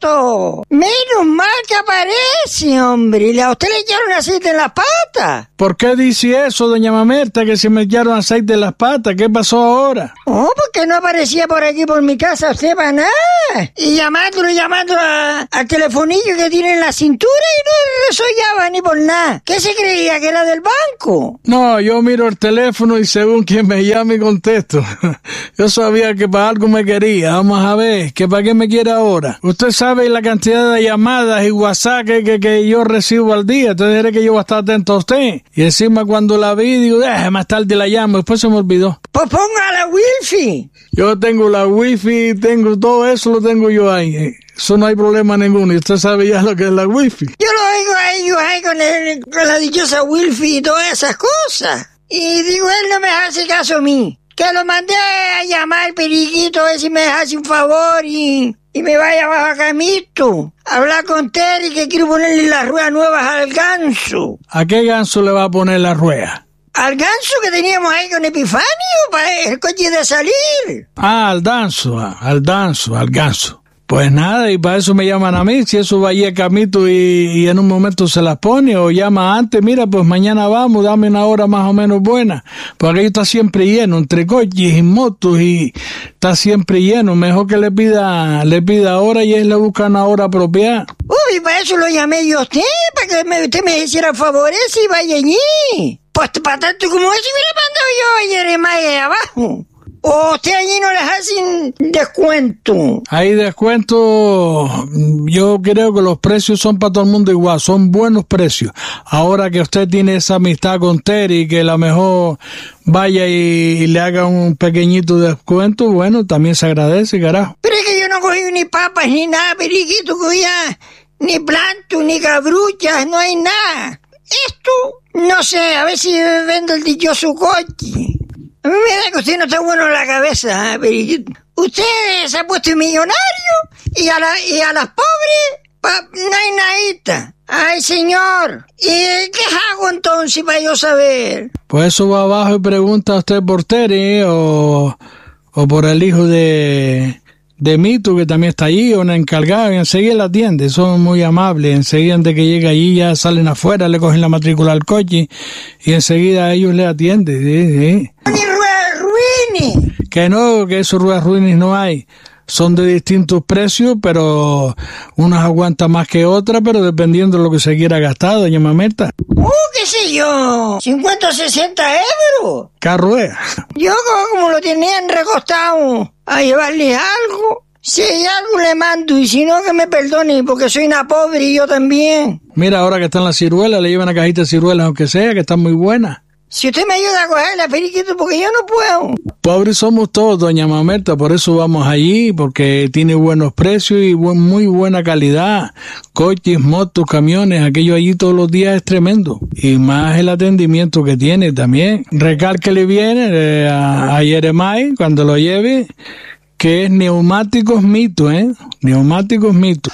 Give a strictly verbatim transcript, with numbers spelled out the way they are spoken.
Mito! Menos mal que aparece, hombre. ¿Y a usted le echaron aceite en las patas? ¿Por qué dice eso, doña Mamerta, que se me echaron aceite en las patas? ¿Qué pasó ahora? Oh, porque no aparecía por aquí por mi casa usted para nada. Y llamándolo, llamándolo a, al telefonillo que tiene en la cintura y no resollaba ni por nada. ¿Qué se creía, que era del banco? No, yo miro el teléfono y según quien me llame contesto. Yo sabía que para algo me quería. Vamos a ver, ¿que para qué me quiere ahora? Usted sabe la cantidad de llamadas y WhatsApp que, que, que yo recibo al día. Entonces era que yo voy a estar atento a usted. Y encima cuando la vi, digo, eh, más tarde la llamo. Después se me olvidó. Pues ponga la wifi. Yo tengo la wifi, tengo todo eso, lo tengo yo ahí. Eso no hay problema ninguno. Y usted sabe ya lo que es la wifi. Yo lo oigo a ellos ahí con, el, con la dichosa wifi y todas esas cosas. Y digo, él no me hace caso a mí. Que lo mandé a llamar Periquito a ver si me hace un favor y, y me vaya bajo a Camito. Hablar con Terry que quiero ponerle las ruedas nuevas al ganso. ¿A qué ganso le va a poner la rueda? Al ganso que teníamos ahí con Epifanio para el coche de salir. Ah, al danzo, al danzo, al ganso. Pues nada, y para eso me llaman a mí, si eso va allí a Camito y, y en un momento se las pone, o llama antes, mira, pues mañana vamos, dame una hora más o menos buena, porque ahí está siempre lleno, entre coches y motos, y está siempre lleno, mejor que le pida, le pida hora y él le busca una hora apropiada. Uy, para eso lo llamé yo a usted, para que me, usted me hiciera favores y vaya allí. Pues para tanto como eso hubiera mandado yo a Jeremiah ahí abajo. ¿O usted allí no les hacen descuento? Hay descuento, yo creo que los precios son para todo el mundo igual, son buenos precios. Ahora que usted tiene esa amistad con Terry, que a lo mejor vaya y, y le haga un pequeñito descuento, bueno, también se agradece, carajo. Pero es que yo no cogí ni papas ni nada, Periquito, cogía ni planto, ni cabruchas, no hay nada. Esto, no sé, a ver si vendo el dichoso coche. A mí me da que usted no está bueno en la cabeza, ¿eh? Periquito. Usted se ha puesto millonario y a, la, y a las pobres pa, no hay nadita. Ay, señor. ¿Y qué hago entonces para yo saber? Pues eso va abajo y pregunta a usted por Terry o, o por el hijo de... de Mito, que también está allí, o una encargada, y enseguida la atiende, son muy amables, enseguida de que llega allí ya salen afuera, le cogen la matrícula al coche, y enseguida ellos le atienden, sí, sí. ¡Ni ruedas ruines! Que no, que esos ruedas ruines no hay, son de distintos precios, pero unas aguantan más que otras, pero dependiendo de lo que se quiera gastar, doña Mamerta. ¡Uh, qué sé yo! ¿cincuenta o sesenta euros? ¿Qué rueda? Yo como lo tenían recostado a llevarle algo, si hay algo le mando, y si no que me perdone, porque soy una pobre y yo también. Mira, ahora que están las ciruelas, le llevan una cajita de ciruelas, aunque sea, que están muy buenas. Si usted me ayuda a cogerla, Periquito, porque yo no puedo. Pobres somos todos, doña Mamerta, por eso vamos allí, porque tiene buenos precios y buen, muy buena calidad. Coches, motos, camiones, aquello allí todos los días es tremendo. Y más el atendimiento que tiene también. Recálquele bien eh, a, a Jeremiah cuando lo lleve, que es Neumáticos Mito, ¿eh? Neumáticos Mito.